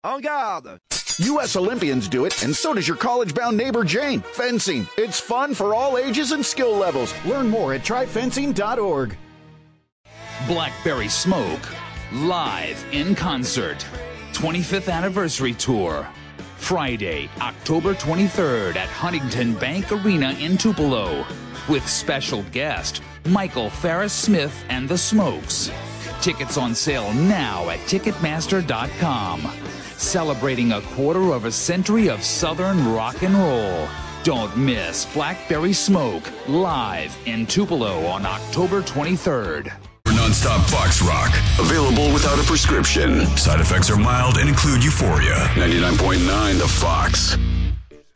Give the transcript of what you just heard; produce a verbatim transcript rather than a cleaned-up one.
En garde! U S Olympians do it, and so does your college-bound neighbor Jane. Fencing. It's fun for all ages and skill levels. Learn more at try fencing dot org. Blackberry Smoke, live in concert. twenty-fifth Anniversary Tour. Friday, October twenty-third at Huntington Bank Arena in Tupelo. With special guest, Michael Farris-Smith and the Smokes. Tickets on sale now at Ticketmaster dot com. Celebrating a quarter of a century of Southern rock and roll. Don't miss Blackberry Smoke live in Tupelo on October twenty-third. Non-stop Fox Rock. Available without a prescription. Side effects are mild and include euphoria. ninety-nine point nine The Fox.